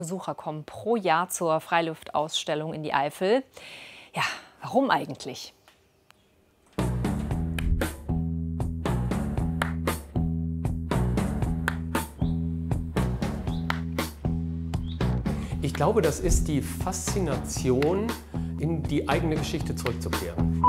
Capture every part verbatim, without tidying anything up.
Besucher kommen pro Jahr zur Freiluftausstellung in die Eifel. Ja, warum eigentlich? Ich glaube, das ist die Faszination, in die eigene Geschichte zurückzukehren.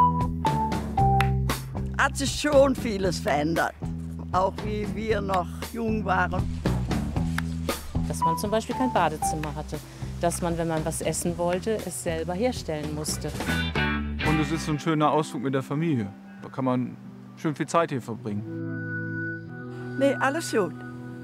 Hat sich schon vieles verändert, auch wie wir noch jung waren. Dass man zum Beispiel kein Badezimmer hatte, dass man, wenn man was essen wollte, es selber herstellen musste. Und es ist so ein schöner Ausflug mit der Familie. Da kann man schön viel Zeit hier verbringen. Nee, alles gut.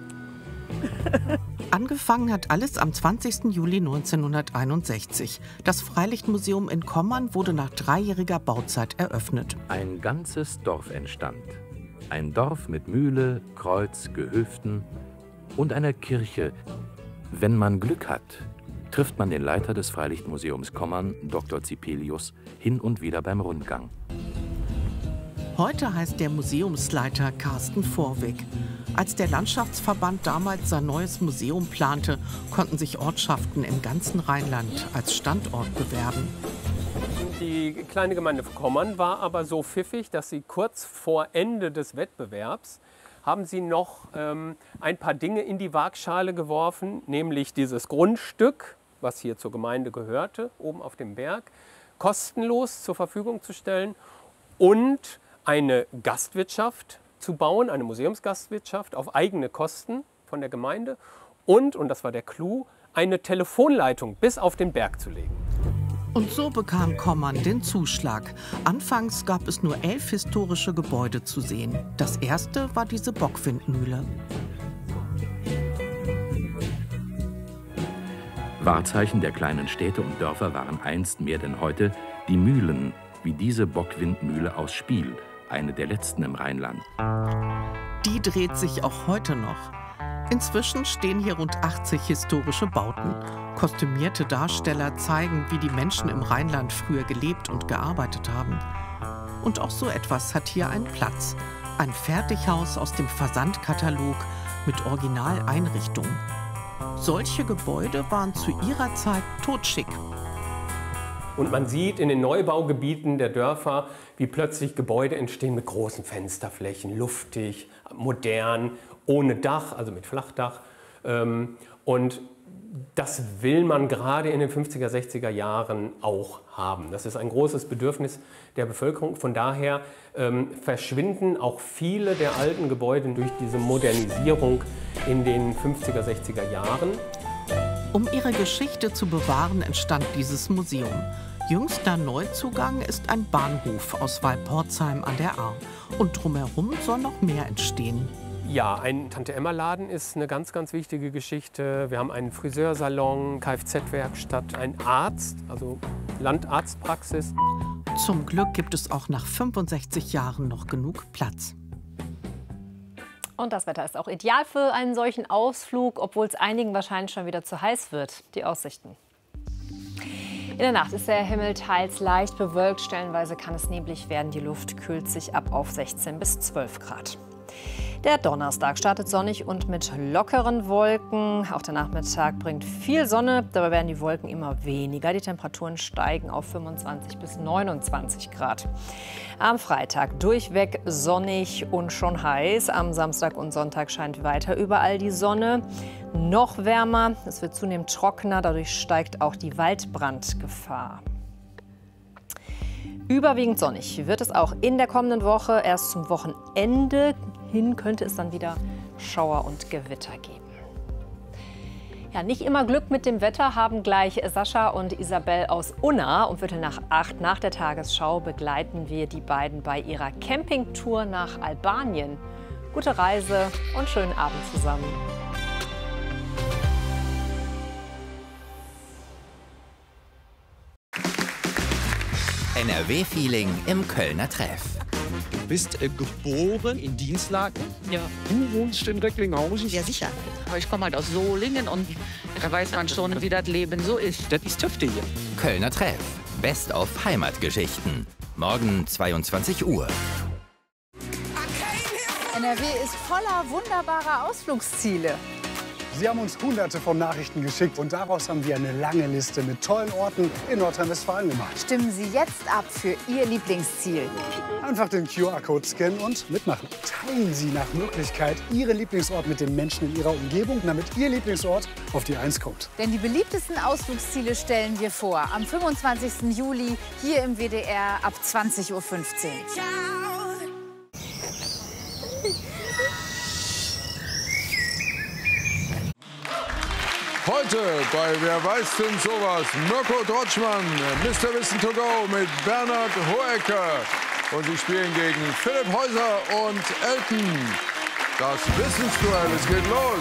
Angefangen hat alles am zwanzigsten Juli neunzehnhunderteinundsechzig. Das Freilichtmuseum in Kommern wurde nach dreijähriger Bauzeit eröffnet. Ein ganzes Dorf entstand. Ein Dorf mit Mühle, Kreuz, Gehöften und einer Kirche. Wenn man Glück hat, trifft man den Leiter des Freilichtmuseums Kommern, Doktor Zipelius, hin und wieder beim Rundgang. Heute heißt der Museumsleiter Carsten Vorwig. Als der Landschaftsverband damals sein neues Museum plante, konnten sich Ortschaften im ganzen Rheinland als Standort bewerben. Die kleine Gemeinde Kommern war aber so pfiffig, dass sie kurz vor Ende des Wettbewerbs haben sie noch ähm, ein paar Dinge in die Waagschale geworfen, nämlich dieses Grundstück, was hier zur Gemeinde gehörte, oben auf dem Berg, kostenlos zur Verfügung zu stellen und eine Gastwirtschaft zu bauen, eine Museumsgastwirtschaft auf eigene Kosten von der Gemeinde und, und das war der Clou, eine Telefonleitung bis auf den Berg zu legen. Und so bekam Kommern den Zuschlag. Anfangs gab es nur elf historische Gebäude zu sehen. Das erste war diese Bockwindmühle. Wahrzeichen der kleinen Städte und Dörfer waren einst mehr denn heute die Mühlen, wie diese Bockwindmühle aus Spiel, eine der letzten im Rheinland. Die dreht sich auch heute noch. Inzwischen stehen hier rund achtzig historische Bauten. Kostümierte Darsteller zeigen, wie die Menschen im Rheinland früher gelebt und gearbeitet haben. Und auch so etwas hat hier einen Platz. Ein Fertighaus aus dem Versandkatalog mit Originaleinrichtungen. Solche Gebäude waren zu ihrer Zeit totschick. Und man sieht in den Neubaugebieten der Dörfer, wie plötzlich Gebäude entstehen mit großen Fensterflächen, luftig, modern, ohne Dach, also mit Flachdach. Und das will man gerade in den fünfziger, sechziger Jahren auch haben. Das ist ein großes Bedürfnis der Bevölkerung. Von daher ähm, verschwinden auch viele der alten Gebäude durch diese Modernisierung in den fünfziger, sechziger Jahren. Um ihre Geschichte zu bewahren, entstand dieses Museum. Jüngster Neuzugang ist ein Bahnhof aus Walporzheim an der Ahr. Und drumherum soll noch mehr entstehen. Ja, ein Tante-Emma-Laden ist eine ganz, ganz wichtige Geschichte. Wir haben einen Friseursalon, Kfz-Werkstatt, einen Arzt, also Landarztpraxis. Zum Glück gibt es auch nach fünfundsechzig Jahren noch genug Platz. Und das Wetter ist auch ideal für einen solchen Ausflug, obwohl es einigen wahrscheinlich schon wieder zu heiß wird. Die Aussichten. In der Nacht ist der Himmel teils leicht bewölkt, stellenweise kann es neblig werden. Die Luft kühlt sich ab auf sechzehn bis zwölf Grad. Der Donnerstag startet sonnig und mit lockeren Wolken. Auch der Nachmittag bringt viel Sonne, dabei werden die Wolken immer weniger. Die Temperaturen steigen auf fünfundzwanzig bis neunundzwanzig Grad. Am Freitag durchweg sonnig und schon heiß. Am Samstag und Sonntag scheint weiter überall die Sonne. Noch wärmer, es wird zunehmend trockener, dadurch steigt auch die Waldbrandgefahr. Überwiegend sonnig wird es auch in der kommenden Woche. Erst zum Wochenende hin könnte es dann wieder Schauer und Gewitter geben. Ja, nicht immer Glück mit dem Wetter haben gleich Sascha und Isabel aus Unna. Um Viertel nach acht nach der Tagesschau begleiten wir die beiden bei ihrer Campingtour nach Albanien. Gute Reise und schönen Abend zusammen. N R W-Feeling im Kölner Treff. Du bist äh, geboren in Dienstlaken? Ja. Du wohnst in Recklinghausen? Ja, sicher. Aber ich komme halt aus Solingen und da weiß man schon, wie das Leben so ist. Das ist Töfte hier. Kölner Treff. Best of Heimatgeschichten. Morgen zweiundzwanzig Uhr. N R W ist voller wunderbarer Ausflugsziele. Sie haben uns hunderte von Nachrichten geschickt und daraus haben wir eine lange Liste mit tollen Orten in Nordrhein-Westfalen gemacht. Stimmen Sie jetzt ab für Ihr Lieblingsziel. Einfach den Q R-Code scannen und mitmachen. Teilen Sie nach Möglichkeit Ihren Lieblingsort mit den Menschen in Ihrer Umgebung, damit Ihr Lieblingsort auf die Eins kommt. Denn die beliebtesten Ausflugsziele stellen wir vor. Am fünfundzwanzigsten Juli hier im W D R ab zwanzig Uhr fünfzehn. Heute bei Wer weiß denn sowas? Mirko Drotschmann, Mister Wissen to go mit Bernhard Hoecker. Und sie spielen gegen Philipp Häuser und Elton. Das Wissensduell, es geht los.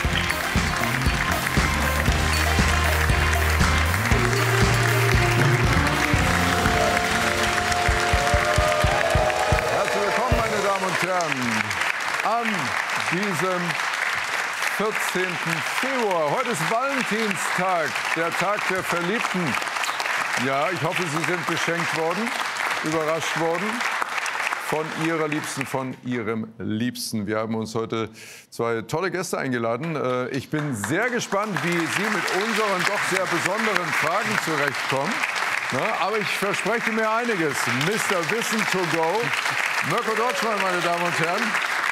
Herzlich willkommen, meine Damen und Herren, an diesem vierzehnten Februar. Heute ist Valentinstag, der Tag der Verliebten. Ja, ich hoffe, Sie sind beschenkt worden, überrascht worden von Ihrer Liebsten, von Ihrem Liebsten. Wir haben uns heute zwei tolle Gäste eingeladen. Ich bin sehr gespannt, wie Sie mit unseren doch sehr besonderen Fragen zurechtkommen. Aber ich verspreche mir einiges. Mister Wissen to go. Mirko Drotschmann, meine Damen und Herren.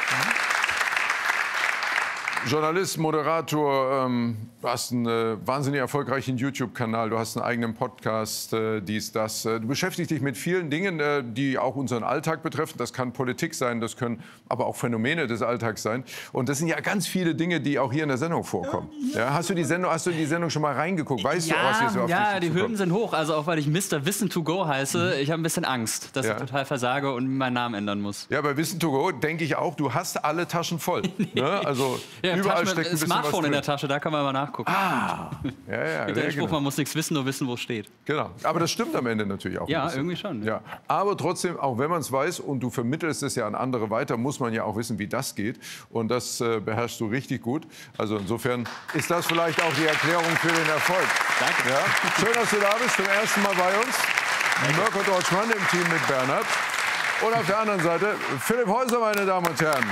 Journalist, Moderator, ähm, du hast einen äh, wahnsinnig erfolgreichen YouTube-Kanal, du hast einen eigenen Podcast, äh, dies, das. Äh, du beschäftigst dich mit vielen Dingen, äh, die auch unseren Alltag betreffen. Das kann Politik sein, das können aber auch Phänomene des Alltags sein. Und das sind ja ganz viele Dinge, die auch hier in der Sendung vorkommen. Ja, ja. Hast du die Sendung, hast du die Sendung schon mal reingeguckt? Weißt ja, du, was hier so auf Ja, dich die zukommt? Hürden sind hoch. Also auch, weil ich Mister Wissen to go heiße. Ich habe ein bisschen Angst, dass Ja. ich total versage und meinen Namen ändern muss. Ja, bei Wissen to go denke ich auch, du hast alle Taschen voll. Ne? Also Ja, überall Tasche, steckt ein bisschen Smartphone was in drin. der Tasche, da kann man mal nachgucken. Ah, ja, ja. Mit ja, dem Spruch, genau. man muss nichts wissen, nur wissen, wo es steht. Genau, aber das stimmt am Ende natürlich auch. Ja, ein bisschen. irgendwie schon. Ja. Aber trotzdem, auch wenn man es weiß und du vermittelst es ja an andere weiter, muss man ja auch wissen, wie das geht. Und das äh, beherrschst du richtig gut. Also insofern ist das vielleicht auch die Erklärung für den Erfolg. Danke. Ja? Schön, dass du da bist, zum ersten Mal bei uns. Mirko Drotschmann im Team mit Bernhard. Und auf der anderen Seite Philipp Häuser, meine Damen und Herren.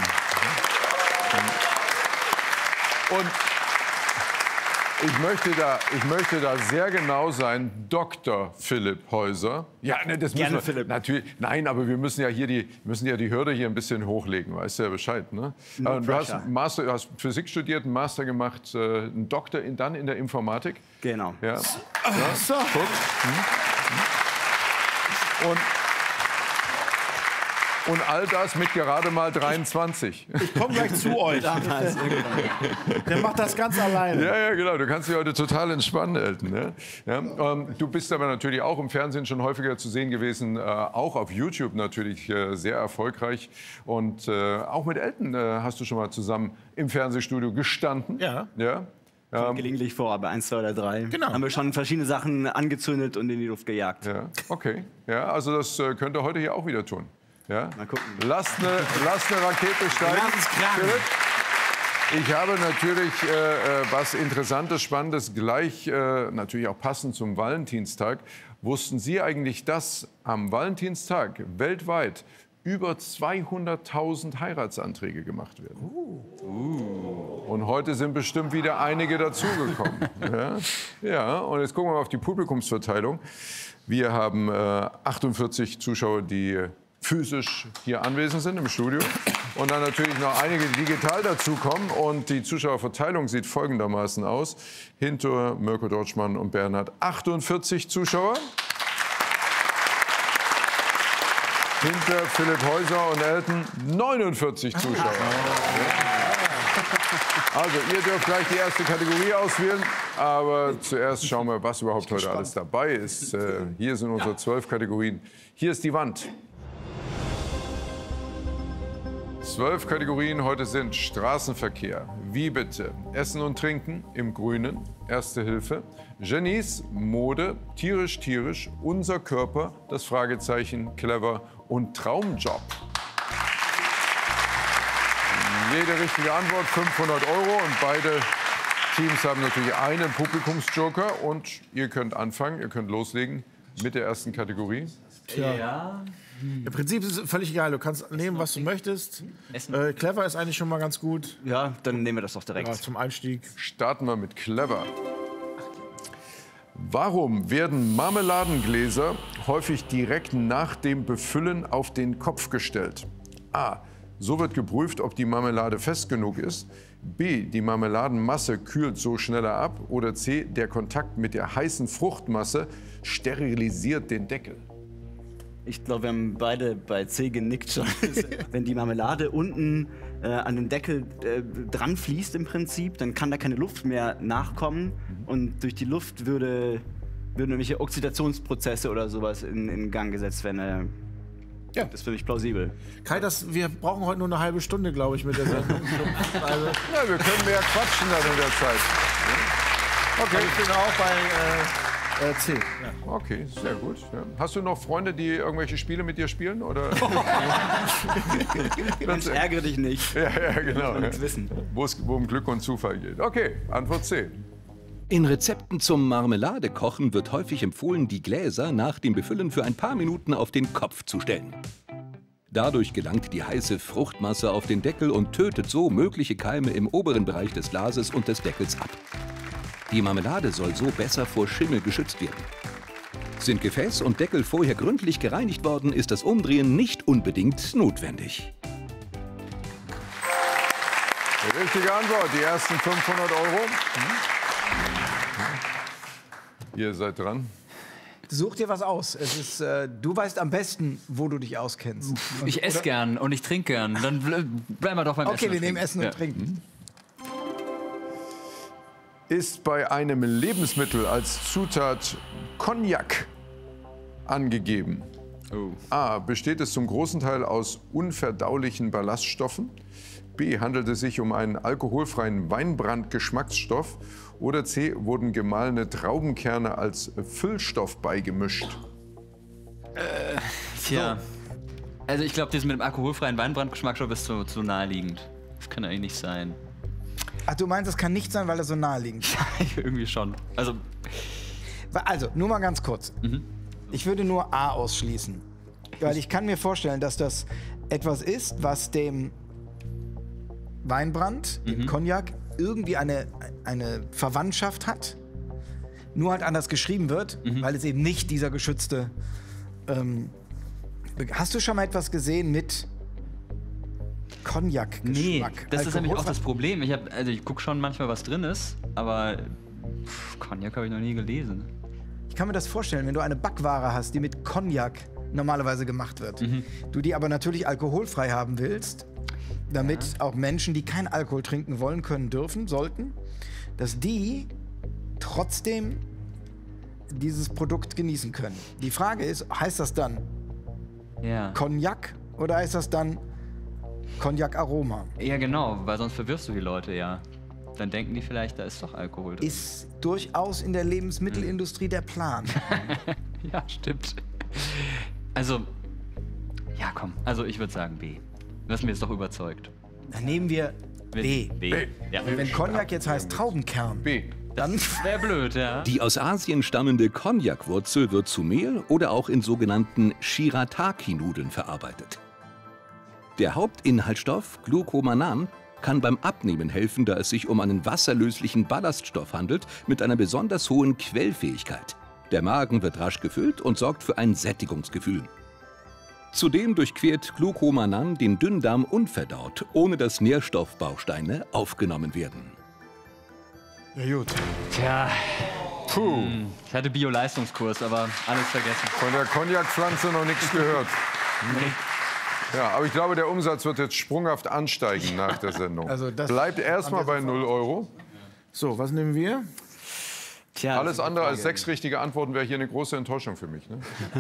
Und Ich möchte, da, ich möchte da sehr genau sein, Doktor Philipp Häuser. Ja, ne, das müssen Gerne, wir, Philipp. Natürlich, nein, aber wir müssen ja hier die, müssen ja die Hürde hier ein bisschen hochlegen, weißt du ja Bescheid. Ne? No Äh, du, hast pressure. Master, du hast Physik studiert, einen Master gemacht, äh, einen Doktor in, dann in der Informatik. Genau. Ja. Ja, So. guck. Hm. Und, und all das mit gerade mal dreiundzwanzig. Ich komme gleich zu euch. Damals, der macht das ganz alleine. Ja, ja, genau. Du kannst dich heute total entspannen, Elton. Ne? Ja, ähm, du bist aber natürlich auch im Fernsehen schon häufiger zu sehen gewesen, äh, auch auf YouTube natürlich äh, sehr erfolgreich. Und äh, auch mit Elton äh, hast du schon mal zusammen im Fernsehstudio gestanden. Ja. Ja. Kommt gelegentlich vor, aber eins, zwei oder drei. Genau. Haben wir schon verschiedene Sachen angezündet und in die Luft gejagt. Ja, okay. Ja, also das äh, könnt ihr heute hier auch wieder tun. Ja? Mal gucken. Lasst eine, lasst eine Rakete steigen. Philipp. Ich habe natürlich äh, äh, was Interessantes, Spannendes, gleich äh, natürlich auch passend zum Valentinstag. Wussten Sie eigentlich, dass am Valentinstag weltweit über zweihunderttausend Heiratsanträge gemacht werden? Uh. Und heute sind bestimmt wieder einige dazugekommen. ja? ja, und jetzt gucken wir mal auf die Publikumsverteilung. Wir haben äh, achtundvierzig Zuschauer, die physisch hier anwesend sind im Studio. Und dann natürlich noch einige, die digital dazukommen. Und die Zuschauerverteilung sieht folgendermaßen aus. Hinter Mirko Drotschmann und Bernhard achtundvierzig Zuschauer. Hinter Philipp Häuser und Elton neunundvierzig Zuschauer. Also, ihr dürft gleich die erste Kategorie auswählen. Aber zuerst schauen wir, was überhaupt heute alles dabei ist. Äh, hier sind unsere zwölf Kategorien. Hier ist die Wand. Zwölf Kategorien heute sind Straßenverkehr, wie bitte, Essen und Trinken im Grünen, Erste Hilfe, Genies, Mode, tierisch, tierisch, unser Körper, das Fragezeichen, clever und Traumjob. Jede richtige Antwort fünfhundert Euro und beide Teams haben natürlich einen Publikumsjoker und ihr könnt anfangen, ihr könnt loslegen mit der ersten Kategorie. Tja. Ja. Im Prinzip ist es völlig egal. Du kannst nehmen, was du möchtest. Äh, clever ist eigentlich schon mal ganz gut. Ja, dann nehmen wir das doch direkt. Ja, zum Einstieg. Starten wir mit clever. Warum werden Marmeladengläser häufig direkt nach dem Befüllen auf den Kopf gestellt? A. So wird geprüft, ob die Marmelade fest genug ist. B. Die Marmeladenmasse kühlt so schneller ab. Oder C. Der Kontakt mit der heißen Fruchtmasse sterilisiert den Deckel. Ich glaube, wir haben beide bei C genickt schon. Wenn die Marmelade unten äh, an den Deckel äh, dran fließt im Prinzip, dann kann da keine Luft mehr nachkommen. Und durch die Luft würde, würden irgendwelche Oxidationsprozesse oder sowas in, in Gang gesetzt werden. Äh, ja. Das ist für mich plausibel. Kai, das, wir brauchen heute nur eine halbe Stunde, glaube ich, mit der Sendung. Also, ja, wir können mehr quatschen dann in der Zeit. Okay, ich bin auch bei... Äh Äh, C. Ja. Okay, sehr gut. Ja. Hast du noch Freunde, die irgendwelche Spiele mit dir spielen? Oder? Mensch, ärgere dich nicht. Ja, ja, genau. Ja. Wissen. Wo es um Glück und Zufall geht. Okay, Antwort C. In Rezepten zum Marmeladekochen wird häufig empfohlen, die Gläser nach dem Befüllen für ein paar Minuten auf den Kopf zu stellen. Dadurch gelangt die heiße Fruchtmasse auf den Deckel und tötet so mögliche Keime im oberen Bereich des Glases und des Deckels ab. Die Marmelade soll so besser vor Schimmel geschützt werden. Sind Gefäß und Deckel vorher gründlich gereinigt worden, ist das Umdrehen nicht unbedingt notwendig. Die richtige Antwort, die ersten fünfhundert Euro. Ihr seid dran. Such dir was aus. Es ist, äh, du weißt am besten, wo du dich auskennst. Ich esse gern und ich trinke gern. Dann bleiben wir doch beim okay, Essen. Okay, wir nehmen Essen und ja. Trinken. Ist bei einem Lebensmittel als Zutat Cognac angegeben? Oh. A. Besteht es zum großen Teil aus unverdaulichen Ballaststoffen? B. Handelt es sich um einen alkoholfreien Weinbrand-Geschmacksstoff? Oder C. Wurden gemahlene Traubenkerne als Füllstoff beigemischt? Äh, tja. Also ich glaube, das mit dem alkoholfreien Weinbrandgeschmacksstoff ist zu, zu naheliegend. Das kann eigentlich nicht sein. Ach, du meinst, das kann nicht sein, weil er so naheliegend ist? Ja, irgendwie schon. Also, also, nur mal ganz kurz. Mhm. Ich würde nur A ausschließen. Weil ich kann mir vorstellen, dass das etwas ist, was dem Weinbrand, dem Mhm. Cognac, irgendwie eine, eine Verwandtschaft hat. Nur halt anders geschrieben wird, Mhm. weil es eben nicht dieser geschützte... Ähm, hast du schon mal etwas gesehen mit... Cognac-Geschmack? nee, das ist nämlich auch Alkoholfrei- das Problem. Ich, hab, also ich gucke schon manchmal, was drin ist, aber pff, Cognac habe ich noch nie gelesen. Ich kann mir das vorstellen, wenn du eine Backware hast, die mit Cognac normalerweise gemacht wird, Mhm. du die aber natürlich alkoholfrei haben willst, damit Ja. auch Menschen, die kein Alkohol trinken wollen, können, dürfen, sollten, dass die trotzdem dieses Produkt genießen können. Die Frage ist, heißt das dann Ja. Cognac oder heißt das dann Cognac-Aroma? Ja, genau, weil sonst verwirrst du die Leute ja. Dann denken die vielleicht, da ist doch Alkohol drin. Ist durchaus in der Lebensmittelindustrie der Plan. Ja, stimmt. Also, ja komm, also ich würde sagen B. Du hast mir jetzt doch überzeugt. Dann nehmen wir B. B. B. Ja. Wenn Cognac jetzt heißt Traubenkern, B. dann Wäre blöd, ja. Die aus Asien stammende Cognac-Wurzel wird zu Mehl oder auch in sogenannten Shirataki-Nudeln verarbeitet. Der Hauptinhaltsstoff Glucomannan kann beim Abnehmen helfen, da es sich um einen wasserlöslichen Ballaststoff handelt mit einer besonders hohen Quellfähigkeit. Der Magen wird rasch gefüllt und sorgt für ein Sättigungsgefühl. Zudem durchquert Glucomannan den Dünndarm unverdaut, ohne dass Nährstoffbausteine aufgenommen werden. Ja gut. Tja, puh. Ich hatte Bio-Leistungskurs, aber alles vergessen. Von der Cognac-Pflanze noch nichts gehört. Ja, aber ich glaube, der Umsatz wird jetzt sprunghaft ansteigen nach der Sendung. Also das Bleibt erstmal bei null Euro. So, was nehmen wir? Tja, Alles andere als sechs richtige Antworten wäre hier eine große Enttäuschung für mich. Ne?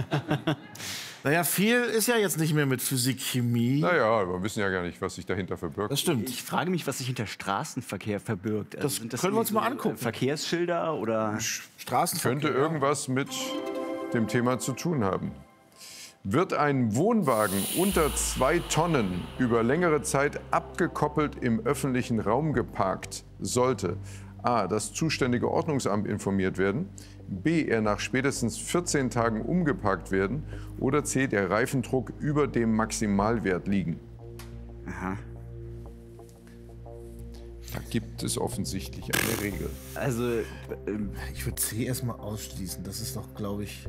Naja, viel ist ja jetzt nicht mehr mit Physik, Chemie. Naja, wir wissen ja gar nicht, was sich dahinter verbirgt. Das stimmt. Ich frage mich, was sich hinter Straßenverkehr verbirgt. Also Das sind können wir uns irgendwie mal so, angucken. äh, Verkehrsschilder oder... Straßenverkehr. Könnte irgendwas mit dem Thema zu tun haben. Wird ein Wohnwagen unter zwei Tonnen über längere Zeit abgekoppelt im öffentlichen Raum geparkt, sollte A, das zuständige Ordnungsamt informiert werden, B, er nach spätestens vierzehn Tagen umgeparkt werden oder C, der Reifendruck über dem Maximalwert liegen. Aha. Da gibt es offensichtlich eine Regel. Also, ähm, ich würde C erstmal ausschließen. Das ist doch, glaube ich.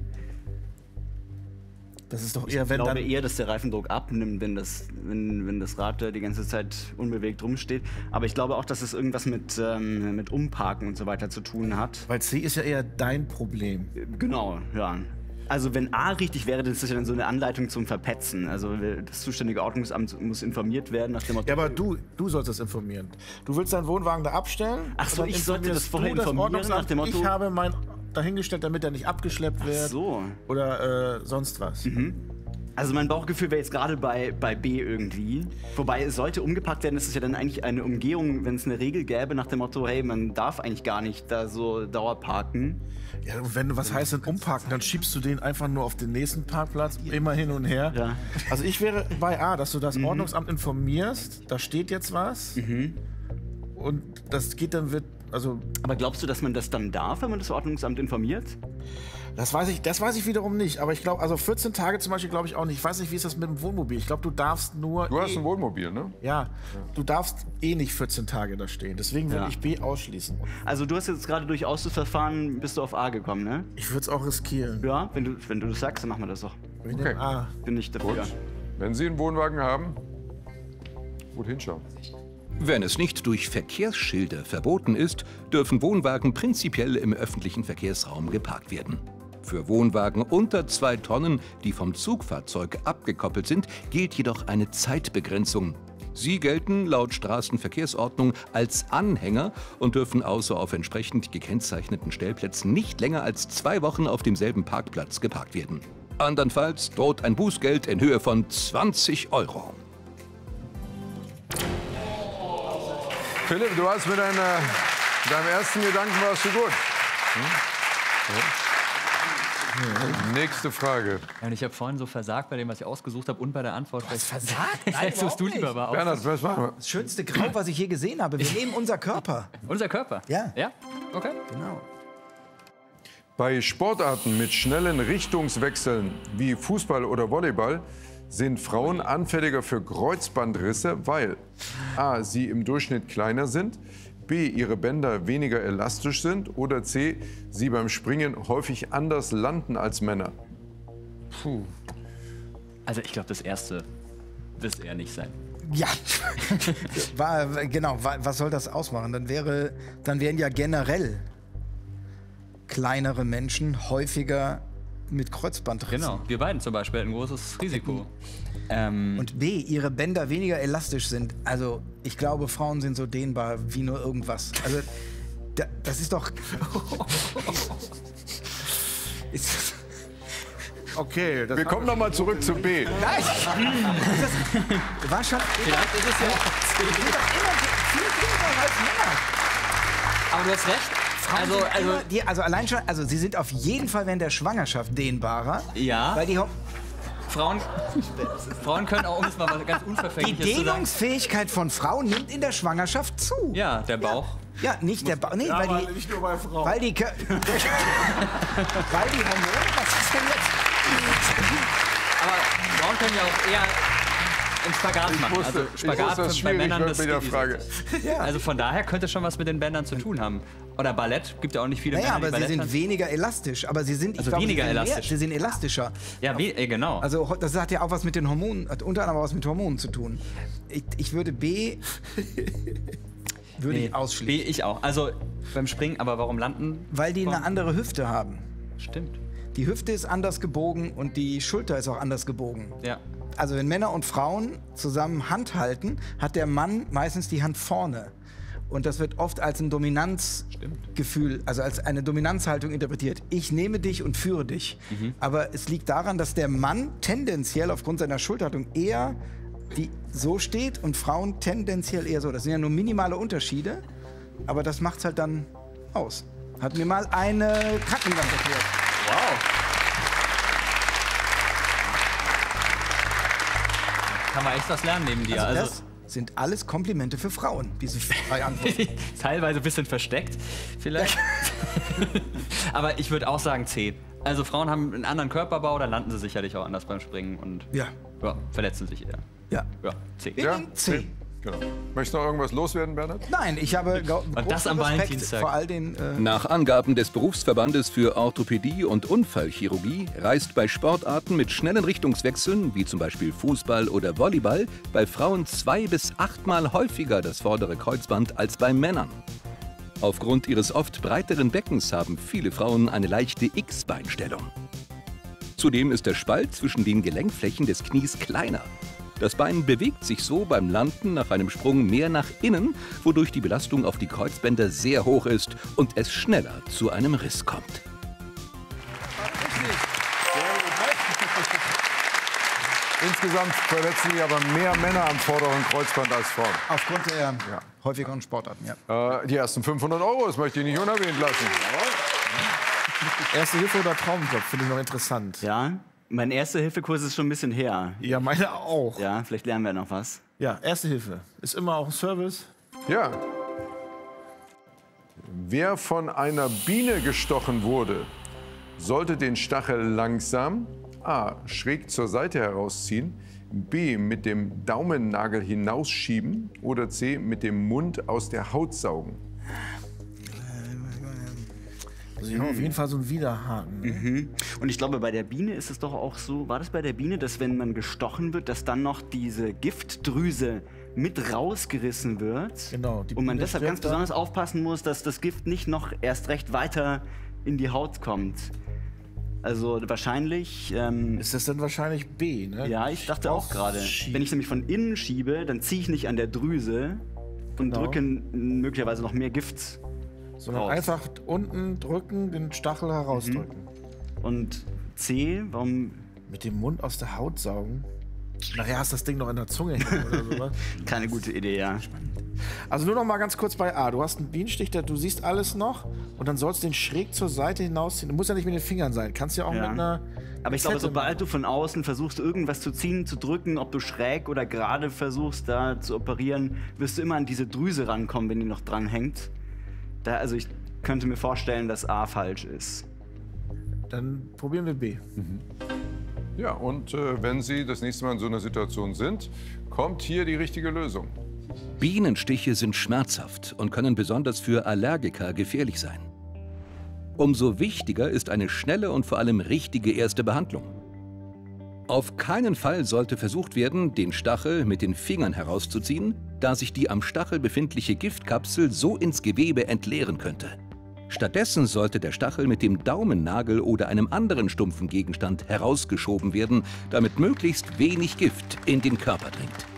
Das ist doch eher, ich wenn glaube dann eher, dass der Reifendruck abnimmt, wenn das, wenn, wenn das Rad da die ganze Zeit unbewegt rumsteht. Aber ich glaube auch, dass es irgendwas mit, ähm, mit Umparken und so weiter zu tun hat. Weil C ist ja eher dein Problem. Genau, ja. Also wenn A richtig wäre, das ist ja dann so eine Anleitung zum Verpetzen. Also das zuständige Ordnungsamt muss informiert werden nach dem Motto. Ja, aber du, du sollst das informieren. Du willst deinen Wohnwagen da abstellen? Ach so, und dann ich sollte das informierst vorher du das informieren Ordnungsamt, nach dem Motto. Ich habe mein dahingestellt, damit er nicht abgeschleppt wird. Ach so. Oder äh, sonst was. Mhm. Also mein Bauchgefühl wäre jetzt gerade bei, bei B irgendwie. Wobei es sollte umgepackt werden, das ist ja dann eigentlich eine Umgehung, wenn es eine Regel gäbe nach dem Motto, hey, man darf eigentlich gar nicht da so dauerparken. Ja, und wenn du, was heißt denn umparken, dann schiebst du den einfach nur auf den nächsten Parkplatz, immer hin und her. Ja. Also ich wäre bei A, dass du das Mhm. Ordnungsamt informierst, da steht jetzt was. Mhm. Und das geht dann, wird, also... Aber glaubst du, dass man das dann darf, wenn man das Ordnungsamt informiert? Das weiß ich, das weiß ich wiederum nicht. Aber ich glaube, also vierzehn Tage zum Beispiel glaube ich auch nicht. Ich weiß nicht, wie ist das mit dem Wohnmobil? Ich glaube, du darfst nur... Du hast eh, ein Wohnmobil, ne? Ja, du darfst eh nicht vierzehn Tage da stehen. Deswegen würde Ja. ich B ausschließen. Also du hast jetzt gerade durch Ausschussverfahren, bist du auf A gekommen, ne? Ich würde es auch riskieren. Ja, wenn du, wenn du das sagst, dann machen wir das doch. Ich Okay. nehme A. Bin ich dafür. Gut. Wenn Sie einen Wohnwagen haben, gut hinschauen. Wenn es nicht durch Verkehrsschilder verboten ist, dürfen Wohnwagen prinzipiell im öffentlichen Verkehrsraum geparkt werden. Für Wohnwagen unter zwei Tonnen, die vom Zugfahrzeug abgekoppelt sind, gilt jedoch eine Zeitbegrenzung. Sie gelten laut Straßenverkehrsordnung als Anhänger und dürfen außer auf entsprechend gekennzeichneten Stellplätzen nicht länger als zwei Wochen auf demselben Parkplatz geparkt werden. Andernfalls droht ein Bußgeld in Höhe von zwanzig Euro. Philipp, du hast mit, deiner, mit deinem ersten Gedanken warst du gut. Hm? Ja. Nächste Frage. Ja, und ich habe vorhin so versagt bei dem, was ich ausgesucht habe und bei der Antwort. Was versagt? Nein, Nein, was du lieber war. Bernhard, was machen wir? Das schönste Grau, was ich je gesehen habe. Wir nehmen unser Körper. Unser Körper? Ja. Ja? Okay. Genau. Bei Sportarten mit schnellen Richtungswechseln wie Fußball oder Volleyball sind Frauen anfälliger für Kreuzbandrisse, weil A, sie im Durchschnitt kleiner sind, B, ihre Bänder weniger elastisch sind oder C, sie beim Springen häufig anders landen als Männer. Puh. Also ich glaube, das Erste wird es eher nicht sein. Ja, war, genau, wa- was soll das ausmachen? Dann, wäre, dann wären ja generell kleinere Menschen häufiger mit Kreuzbandrissen. Genau, wir beiden zum Beispiel ein großes Risiko. Ähm, Und B, ihre Bänder weniger elastisch sind. Also ich glaube, Frauen sind so dehnbar wie nur irgendwas. Also da, das ist doch... ist Okay, das Wir kommen noch mal zurück zu B. Nein! Das war schon... Vielleicht ist es ja Die sind doch immer viel dehnbarer als Männer. Aber du hast recht. Frauen Also, sind also, immer, die, also allein schon, also sie sind auf jeden Fall während der Schwangerschaft dehnbarer. Ja. Weil die, Hau- Frauen, Frauen können auch, um es mal was ganz die Unverfängliches zu sagen. Dehnungsfähigkeit von Frauen nimmt in der Schwangerschaft zu. Ja, der Bauch. Ja, nicht der Bauch. Nee, Ja, weil aber die, nicht nur bei Frauen. weil die, Kö- weil die Hormone, was ist denn jetzt? Aber Frauen können ja auch eher einen Spagat Ich machen. wusste, Also ich Spagat wusste, das bei schwierig Männern, wird das mit der geht Frage. Ja. Also von daher könnte schon was mit den Bändern zu tun haben. Oder Ballett, gibt ja auch nicht viele Naja, Männer, aber die sie Ballett sind weniger elastisch. Aber sie sind, ich Also glaube, weniger sie sind mehr- elastisch. Sie sind elastischer. Ja, wie, äh, genau. Also ho- das hat ja auch was mit den Hormonen, hat unter anderem was mit Hormonen zu tun. Ich, ich würde B würde Nee, ich ausschließen. B, ich auch. Also beim Springen, aber warum landen? Weil die eine andere Hüfte haben. Stimmt. Die Hüfte ist anders gebogen und die Schulter ist auch anders gebogen. Ja. Also wenn Männer und Frauen zusammen Hand halten, hat der Mann meistens die Hand vorne. Und das wird oft als ein Dominanzgefühl, also als eine Dominanzhaltung interpretiert. Ich nehme dich und führe dich. Mhm. Aber es liegt daran, dass der Mann tendenziell aufgrund seiner Schulterhaltung eher die so steht und Frauen tendenziell eher so. Das sind ja nur minimale Unterschiede, aber das macht's halt dann aus. Hat mir mal eine Krankenschwester erklärt. Wow. Kann man echt was lernen neben dir. Also Also, das, sind alles Komplimente für Frauen, diese drei Antworten. Teilweise ein bisschen versteckt, vielleicht. Aber ich würde auch sagen C. Also Frauen haben einen anderen Körperbau, da landen sie sicherlich auch anders beim Springen und ja. Ja, verletzen sich eher. Ja. Ja, C. Ja, C. Genau. Möchtest du noch irgendwas loswerden, Bernhard? Nein, ich habe und das am Respekt Valentinstag. vor all den... Äh Nach Angaben des Berufsverbandes für Orthopädie und Unfallchirurgie reist bei Sportarten mit schnellen Richtungswechseln, wie zum Beispiel Fußball oder Volleyball, bei Frauen zwei- bis achtmal häufiger das vordere Kreuzband als bei Männern. Aufgrund ihres oft breiteren Beckens haben viele Frauen eine leichte X-Beinstellung. Zudem ist der Spalt zwischen den Gelenkflächen des Knies kleiner. Das Bein bewegt sich so beim Landen nach einem Sprung mehr nach innen, wodurch die Belastung auf die Kreuzbänder sehr hoch ist und es schneller zu einem Riss kommt. Insgesamt verletzen sich aber mehr Männer am vorderen Kreuzband als Frauen. Aufgrund der ja. häufigeren Sportarten, ja. Äh, die ersten fünfhundert Euro, das möchte ich nicht unerwähnt lassen. Erste Hilfe oder Traumjob, finde ich noch interessant. Ja, mein Erste-Hilfe-Kurs ist schon ein bisschen her. Ja, meine auch. Ja, vielleicht lernen wir noch was. Ja, Erste Hilfe. Ist immer auch ein Service. Ja. Wer von einer Biene gestochen wurde, sollte den Stachel langsam A. schräg zur Seite herausziehen, B. mit dem Daumennagel hinausschieben oder C. mit dem Mund aus der Haut saugen. Also ich habe auf jeden Fall so einen Widerhaken. Ne? Mhm. Und ich glaube, bei der Biene ist es doch auch so, war das bei der Biene, dass wenn man gestochen wird, dass dann noch diese Giftdrüse mit rausgerissen wird? Genau. Die und man Biene deshalb ganz da. besonders aufpassen muss, dass das Gift nicht noch erst recht weiter in die Haut kommt. Also wahrscheinlich... Ähm, ist das dann wahrscheinlich B, ne? Ja, ich dachte auch gerade. Wenn ich nämlich von innen schiebe, dann ziehe ich nicht an der Drüse und Genau. drücke möglicherweise noch mehr Gift Sondern raus. einfach unten drücken, den Stachel herausdrücken. Mhm. Und C, warum... Mit dem Mund aus der Haut saugen? Nachher hast du das Ding noch in der Zunge hängen oder sowas. Keine gute Idee, ja. Also nur noch mal ganz kurz bei A. Du hast einen Bienenstich, da, du siehst alles noch und dann sollst du den schräg zur Seite hinausziehen. Du musst ja nicht mit den Fingern sein. Kannst ja auch Ja. mit einer... Aber ich glaube, Fette sobald du von außen versuchst, irgendwas zu ziehen, zu drücken, ob du schräg oder gerade versuchst, da zu operieren, wirst du immer an diese Drüse rankommen, wenn die noch dran hängt. Da, also ich könnte mir vorstellen, dass A falsch ist. Dann probieren wir B. Mhm. Ja, und äh, wenn Sie das nächste Mal in so einer Situation sind, kommt hier die richtige Lösung. Bienenstiche sind schmerzhaft und können besonders für Allergiker gefährlich sein. Umso wichtiger ist eine schnelle und vor allem richtige erste Behandlung. Auf keinen Fall sollte versucht werden, den Stachel mit den Fingern herauszuziehen, da sich die am Stachel befindliche Giftkapsel so ins Gewebe entleeren könnte. Stattdessen sollte der Stachel mit dem Daumennagel oder einem anderen stumpfen Gegenstand herausgeschoben werden, damit möglichst wenig Gift in den Körper dringt.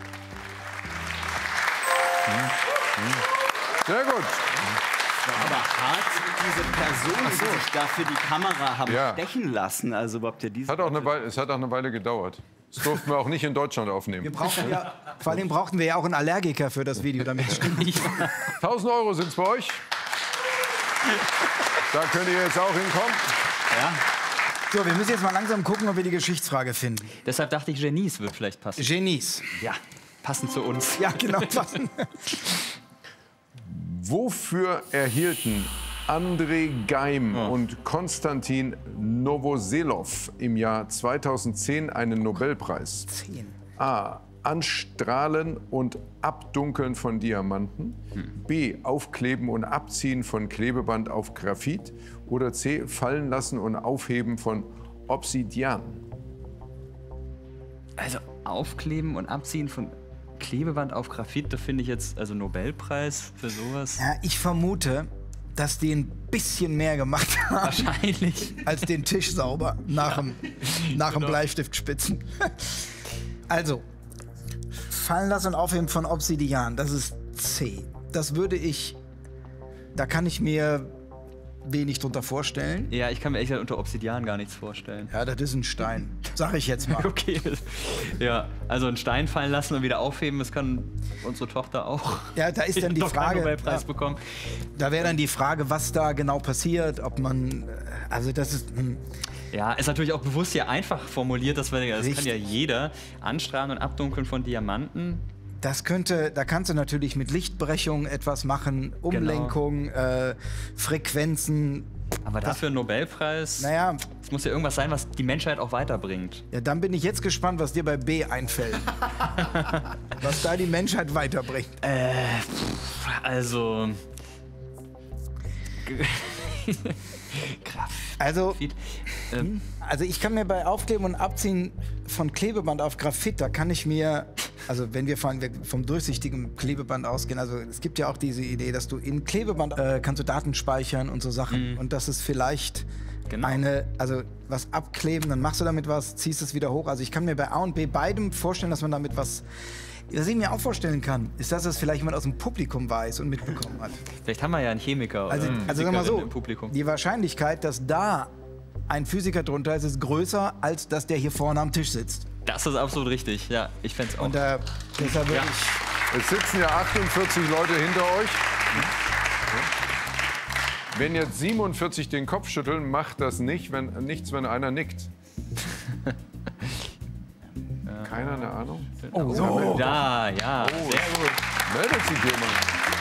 Sehr gut. Aber hart, diese Personen, Ach so. die sich da für die Kamera haben Ja. stechen lassen. Also überhaupt ja diese Hat auch eine Weile, es hat auch eine Weile gedauert. Das durften wir auch nicht in Deutschland aufnehmen. Wir brauchen ja, vor allem brauchten wir ja auch einen Allergiker für das Video, damit es stimmt. tausend Euro sind es bei euch. Da könnt ihr jetzt auch hinkommen. Ja. So, wir müssen jetzt mal langsam gucken, ob wir die Geschichtsfrage finden. Deshalb dachte ich, Genies wird vielleicht passen. Genies. Ja, passend zu uns. Ja, genau, passend. Wofür erhielten Andrei Geim und Konstantin Novoselov im Jahr zweitausendzehn einen Nobelpreis? A. Anstrahlen und Abdunkeln von Diamanten. B. Aufkleben und Abziehen von Klebeband auf Graphit. Oder C. Fallen lassen und Aufheben von Obsidian. Also aufkleben und abziehen von Klebeband auf Graphit, da finde ich jetzt also Nobelpreis für sowas. Ja, ich vermute, dass die ein bisschen mehr gemacht haben. Wahrscheinlich. Als den Tisch sauber nach dem, nach dem Genau. Bleistiftspitzen. Also, fallen lassen und aufheben von Obsidian, das ist C. Das würde ich, da kann ich mir wenig drunter vorstellen. Ja, ich kann mir echt unter Obsidian gar nichts vorstellen. Ja, das ist ein Stein, sag ich jetzt mal. Okay. Ja, also einen Stein fallen lassen und wieder aufheben, das kann unsere Tochter auch. Ja, da ist dann die Doch keinen Frage, Nobelpreis ja. bekommen. Da wäre dann die Frage, was da genau passiert, ob man, also das ist, hm. Ja, ist natürlich auch bewusst ja einfach formuliert, dass wir, das Richtig. kann ja jeder. Anstrahlen und Abdunkeln von Diamanten. Das könnte, da kannst du natürlich mit Lichtbrechung etwas machen, Umlenkung, genau. äh, Frequenzen. Aber dafür einen Nobelpreis, naja, es muss ja irgendwas sein, was die Menschheit auch weiterbringt. Ja, dann bin ich jetzt gespannt, was dir bei B einfällt. Was da die Menschheit weiterbringt. Äh, also... Kraft. Also, ähm. also ich kann mir bei Aufkleben und Abziehen von Klebeband auf Graphit, da kann ich mir, also wenn wir von, vom durchsichtigen Klebeband ausgehen, also es gibt ja auch diese Idee, dass du in Klebeband äh, kannst du Daten speichern und so Sachen mhm. und das ist vielleicht genau. eine, also was abkleben, dann machst du damit was, ziehst es wieder hoch. Also ich kann mir bei A und B beidem vorstellen, dass man damit was... Was ich mir auch vorstellen kann, ist, dass das vielleicht jemand aus dem Publikum weiß und mitbekommen hat. Vielleicht haben wir ja einen Chemiker oder also, eine also sag mal so, im Publikum. Die Wahrscheinlichkeit, dass da ein Physiker drunter ist, ist größer, als dass der hier vorne am Tisch sitzt. Das ist absolut richtig, ja, ich fände es auch. Und äh, deshalb ja. Es sitzen ja achtundvierzig Leute hinter euch. Wenn jetzt siebenundvierzig den Kopf schütteln, macht das nicht, wenn, nichts, wenn einer nickt. Keiner eine Ahnung? Oh, so. Da, ja, oh, sehr gut. Meldet sich jemand.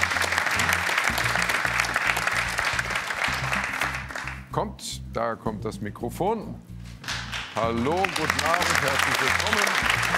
Kommt, da kommt das Mikrofon. Hallo, guten Abend, herzlich willkommen.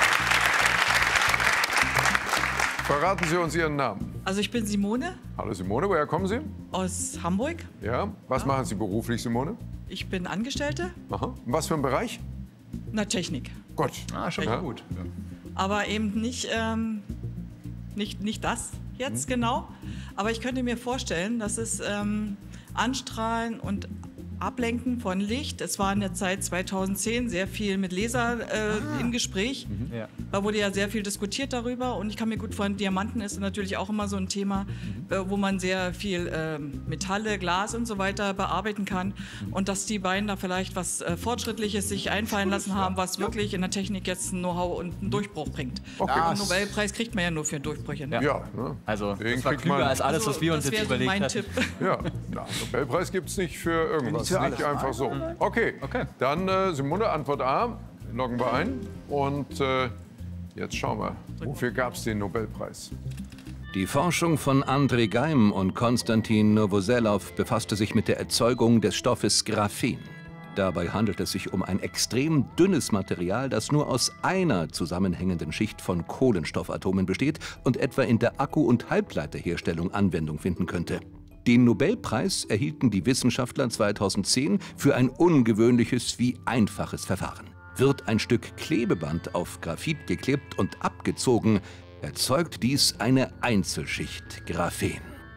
Verraten Sie uns Ihren Namen. Also ich bin Simone. Hallo Simone, woher kommen Sie? Aus Hamburg. Ja, was ja. machen Sie beruflich, Simone? Ich bin Angestellte. Aha. Und was für ein Bereich? Na, Technik. Gott. Ah, schon ja. gut. Ja. Aber eben nicht, ähm, nicht, nicht das jetzt hm. genau. Aber ich könnte mir vorstellen, dass es ähm, Anstrahlen und Ablenken von Licht. Es war in der Zeit zweitausendzehn sehr viel mit Laser äh, ah. im Gespräch. Mhm. Ja. Da wurde ja sehr viel diskutiert darüber. Und ich kann mir gut vorstellen, Diamanten ist natürlich auch immer so ein Thema, mhm. äh, wo man sehr viel äh, Metalle, Glas und so weiter bearbeiten kann. Mhm. Und dass die beiden da vielleicht was äh, Fortschrittliches sich einfallen lassen haben, was ja. wirklich in der Technik jetzt ein Know-how und einen Durchbruch bringt. Okay. Ja, einen Nobelpreis kriegt man ja nur für Durchbrüche. Ne? Ja, ne? Also das war klüger als alles, was wir uns also, jetzt überlegt haben. Das wäre so mein Tipp. Ja, na, Nobelpreis gibt es nicht für irgendwas. Nicht, nicht einfach so. Okay, okay. Dann äh, Simone, Antwort A, loggen wir ein. Und äh, jetzt schauen wir, wofür gab es den Nobelpreis? Die Forschung von Andrei Geim und Konstantin Novoselov befasste sich mit der Erzeugung des Stoffes Graphen. Dabei handelt es sich um ein extrem dünnes Material, das nur aus einer zusammenhängenden Schicht von Kohlenstoffatomen besteht und etwa in der Akku- und Halbleiterherstellung Anwendung finden könnte. Den Nobelpreis erhielten die Wissenschaftler zweitausendzehn für ein ungewöhnliches wie einfaches Verfahren. Wird ein Stück Klebeband auf Graphit geklebt und abgezogen, erzeugt dies eine Einzelschicht Graphen.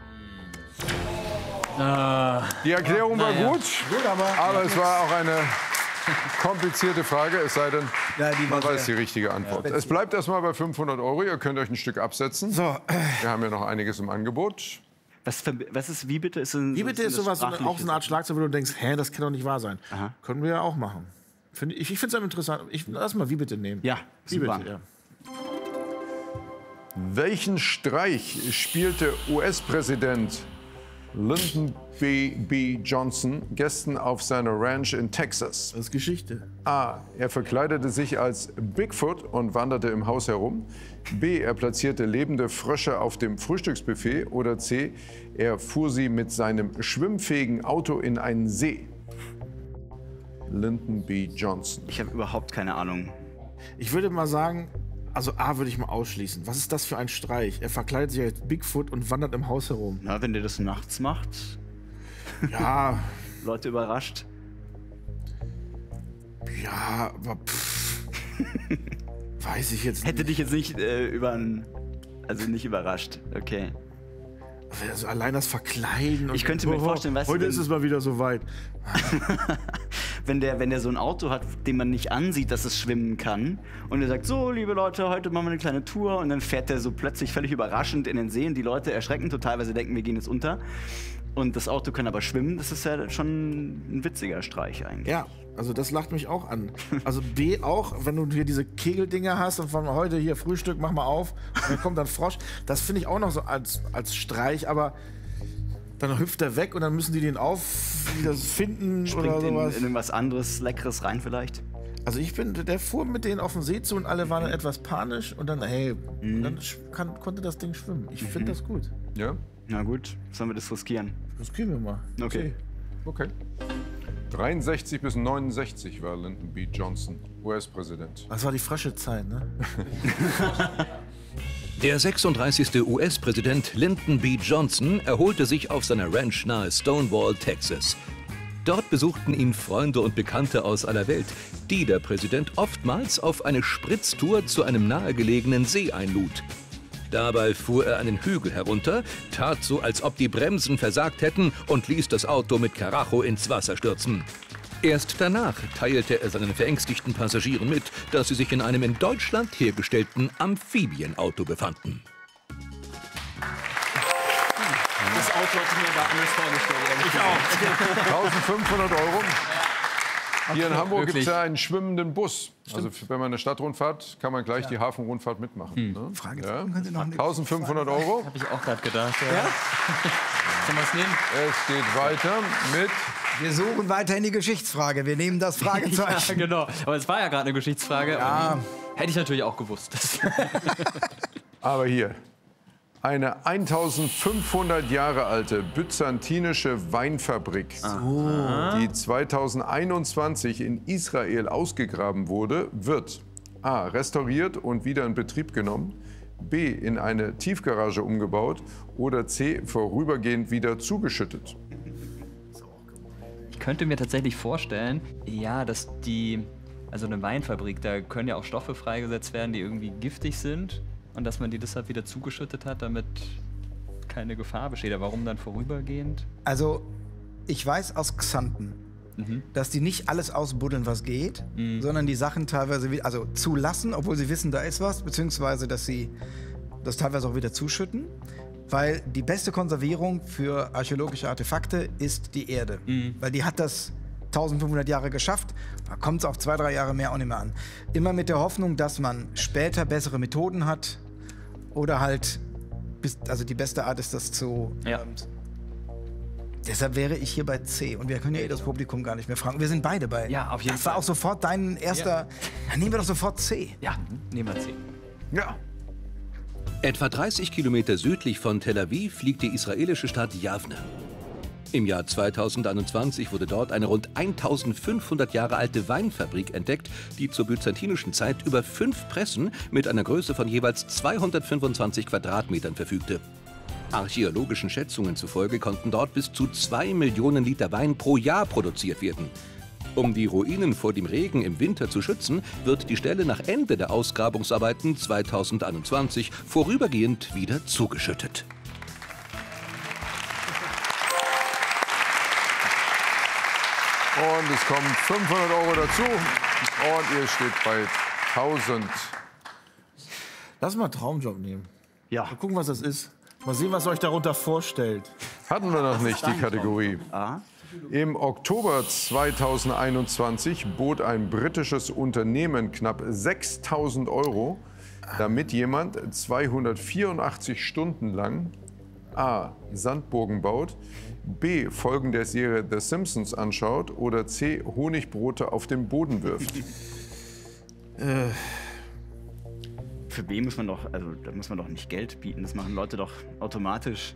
Die Erklärung war naja. gut, gut aber, aber es war auch eine komplizierte Frage, es sei denn, ja, die man weiß die richtige Antwort. Ja. Es bleibt erstmal bei fünfhundert Euro, ihr könnt euch ein Stück absetzen. So. Wir haben ja noch einiges im Angebot. Was, für, was ist wie bitte? Ist ein, wie bitte ist sowas, auch so eine Art Schlagzeug, wo du denkst, hä, das kann doch nicht wahr sein. Aha. Können wir ja auch machen. Find, ich ich finde es interessant. Ich, lass mal wie bitte nehmen. Ja, wie super. bitte, ja. Welchen Streich spielte U S-Präsident Lyndon B. Johnson gestern auf seiner Ranch in Texas? Das ist Geschichte. A. Er verkleidete sich als Bigfoot und wanderte im Haus herum. B. Er platzierte lebende Frösche auf dem Frühstücksbuffet. Oder C. Er fuhr sie mit seinem schwimmfähigen Auto in einen See. Lyndon B. Johnson. Ich habe überhaupt keine Ahnung. Ich würde mal sagen, also A würde ich mal ausschließen. Was ist das für ein Streich? Er verkleidet sich als Bigfoot und wandert im Haus herum. Na, wenn der das nachts macht. Ja. Leute überrascht. Ja, aber pff. Weiß ich jetzt nicht. Hätte dich jetzt nicht äh, über also nicht überrascht. Okay. Also allein das Verkleiden. Und ich könnte mir oh, vorstellen, weißt heute du, ist es mal wieder so weit. wenn der, wenn der so ein Auto hat, dem man nicht ansieht, dass es schwimmen kann, und er sagt, so, liebe Leute, heute machen wir eine kleine Tour, und dann fährt der so plötzlich völlig überraschend in den See, und die Leute erschrecken total, weil sie denken, wir gehen jetzt unter. Und das Auto kann aber schwimmen, das ist ja schon ein witziger Streich eigentlich. Ja, also das lacht mich auch an. Also B auch, wenn du hier diese Kegeldinger hast und von heute hier Frühstück, mach mal auf, und dann kommt dann Frosch. Das finde ich auch noch so als, als Streich, aber dann hüpft er weg und dann müssen die den auf wieder finden Springt oder sowas. In, in irgendwas anderes, Leckeres rein vielleicht. Also ich bin, der fuhr mit denen auf den See zu und alle waren dann etwas panisch und dann, hey, Mhm. dann kann, konnte das Ding schwimmen. Ich finde das gut. Ja? Na gut, sollen wir das riskieren? Riskieren wir mal. Okay. Okay. dreiundsechzig bis neunundsechzig war Lyndon B. Johnson U S-Präsident. Das war die frische Zeit, ne? Der sechsunddreißigste U S-Präsident Lyndon B. Johnson erholte sich auf seiner Ranch nahe Stonewall, Texas. Dort besuchten ihn Freunde und Bekannte aus aller Welt, die der Präsident oftmals auf eine Spritztour zu einem nahegelegenen See einlud. Dabei fuhr er einen Hügel herunter, tat so, als ob die Bremsen versagt hätten und ließ das Auto mit Karacho ins Wasser stürzen. Erst danach teilte er seinen verängstigten Passagieren mit, dass sie sich in einem in Deutschland hergestellten Amphibienauto befanden. Das Auto hat mir da anders vorgestellt. Ich auch. eintausendfünfhundert Euro. Hier in Okay, Hamburg gibt wirklich? es ja einen schwimmenden Bus. Also wenn man eine Stadtrundfahrt, kann man gleich die Hafenrundfahrt mitmachen. Ne? Frage Ja? können Sie noch eine eintausendfünfhundert Euro. Habe ich auch gerade gedacht. Ja? Ja? Sollen wir es nehmen? Es geht weiter mit... Wir suchen weiterhin die Geschichtsfrage. Wir nehmen das Fragezeichen. Ja, genau. Aber es war ja gerade eine Geschichtsfrage. Ja. Hätte ich natürlich auch gewusst. Aber hier, eine eintausendfünfhundert Jahre alte byzantinische Weinfabrik, Ah. die zweitausendeinundzwanzig in Israel ausgegraben wurde, wird a. restauriert und wieder in Betrieb genommen, b. in eine Tiefgarage umgebaut oder c. vorübergehend wieder zugeschüttet. Ich könnte mir tatsächlich vorstellen, ja, dass die, also eine Weinfabrik, da können ja auch Stoffe freigesetzt werden, die irgendwie giftig sind und dass man die deshalb wieder zugeschüttet hat, damit keine Gefahr besteht. Aber warum dann vorübergehend? Also, ich weiß aus Xanten, Mhm. dass die nicht alles ausbuddeln, was geht, sondern die Sachen teilweise wie- also zulassen, obwohl sie wissen, da ist was, beziehungsweise dass sie das teilweise auch wieder zuschütten. Weil die beste Konservierung für archäologische Artefakte ist die Erde. Weil die hat das eintausendfünfhundert Jahre geschafft, da kommt es auf zwei, drei Jahre mehr auch nicht mehr an. Immer mit der Hoffnung, dass man später bessere Methoden hat oder halt, bis, also die beste Art ist das zu... Ja. Ähm, deshalb wäre ich hier bei C und wir können ja eh das Publikum gar nicht mehr fragen. Wir sind beide bei. Ja, auf jeden das war Fall. auch sofort dein erster... Ja. Dann nehmen wir doch sofort C. Ja, nehmen wir C. Ja. Etwa dreißig Kilometer südlich von Tel Aviv liegt die israelische Stadt Javne. Im Jahr zweitausendeinundzwanzig wurde dort eine rund eintausendfünfhundert Jahre alte Weinfabrik entdeckt, die zur byzantinischen Zeit über fünf Pressen mit einer Größe von jeweils zweihundertfünfundzwanzig Quadratmetern verfügte. Archäologischen Schätzungen zufolge konnten dort bis zu zwei Millionen Liter Wein pro Jahr produziert werden. Um die Ruinen vor dem Regen im Winter zu schützen, wird die Stelle nach Ende der Ausgrabungsarbeiten zweitausendeinundzwanzig vorübergehend wieder zugeschüttet. Und es kommen fünfhundert Euro dazu und ihr steht bei tausend. Lass mal einen Traumjob nehmen. Ja. Mal gucken, was das ist. Mal sehen, was euch darunter vorstellt. Hatten wir noch nicht die Kategorie. Ah. Im Oktober zweitausendeinundzwanzig bot ein britisches Unternehmen knapp sechstausend Euro, damit jemand zweihundertvierundachtzig Stunden lang a. Sandburgen baut, b. Folgen der Serie The Simpsons anschaut oder c. Honigbrote auf den Boden wirft. Äh, für B muss man doch, also da muss man doch nicht Geld bieten, das machen Leute doch automatisch.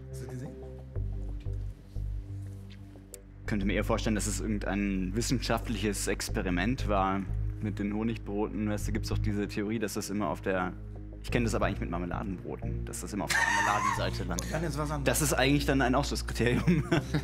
Ich könnte mir eher vorstellen, dass es irgendein wissenschaftliches Experiment war mit den Honigbroten. Weißt du, gibt es doch diese Theorie, dass das immer auf der, ich kenne das aber eigentlich mit Marmeladenbroten, dass das immer auf der Marmeladenseite landet. Dann ist was anderes. Das ist eigentlich dann ein Ausschlusskriterium.